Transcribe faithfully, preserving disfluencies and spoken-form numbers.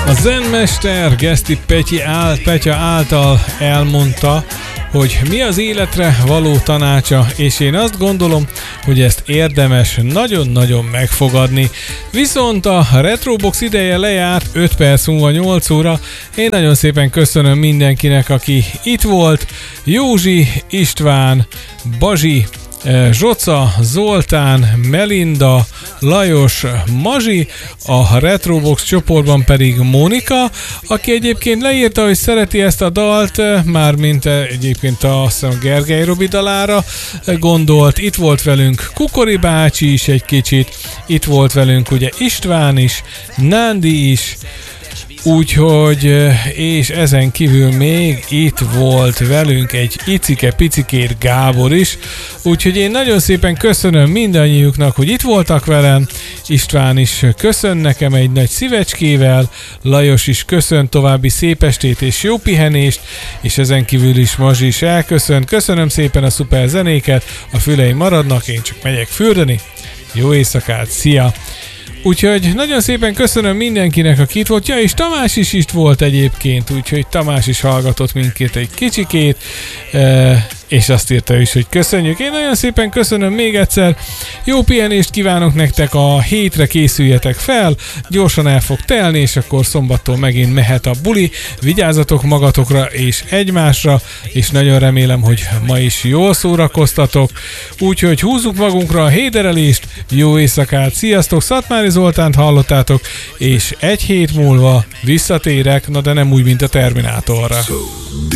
A zenmester Geszti Petya, áll, Petya által elmondta, hogy mi az életre való tanácsa, és én azt gondolom, hogy ezt érdemes nagyon-nagyon megfogadni. Viszont a Retrobox ideje lejárt, öt perc múlva nyolc óra. Én nagyon szépen köszönöm mindenkinek, aki itt volt. Józsi, István, Bazsi, Zsoca, Zoltán, Melinda, Lajos, Mazsi, a Retrobox csoportban pedig Mónika, aki egyébként leírta, hogy szereti ezt a dalt, mármint egyébként a, azt hiszem, Gergely Robi dalára gondolt. Itt volt velünk Kukori bácsi is egy kicsit, itt volt velünk ugye István is, Nándi is, úgyhogy, és ezen kívül még itt volt velünk egy icike-picikét Gábor is, úgyhogy én nagyon szépen köszönöm mindannyiuknak, hogy itt voltak velem. István is köszön nekem egy nagy szívecskével, Lajos is köszön további szép estét és jó pihenést, és ezen kívül is Mazsi is elköszön. Köszönöm szépen a szuper zenéket, a füleim maradnak, én csak megyek fürdeni. Jó éjszakát, szia! Úgyhogy nagyon szépen köszönöm mindenkinek, aki itt volt. Ja, és Tamás is itt volt egyébként, úgyhogy Tamás is hallgatott mindkét egy kicsikét, és azt írta is, hogy köszönjük. Én nagyon szépen köszönöm még egyszer. Jó pihenést kívánok nektek, a hétre készüljetek fel, gyorsan el fog telni, és akkor szombattól megint mehet a buli. Vigyázzatok magatokra és egymásra, és nagyon remélem, hogy ma is jól szórakoztatok. Úgyhogy húzzuk magunkra a héderelést, jó éjszakát, sziasztok, Szatmári Zoltánt hallottátok, és egy hét múlva visszatérek, na de nem úgy, mint a Terminátorra.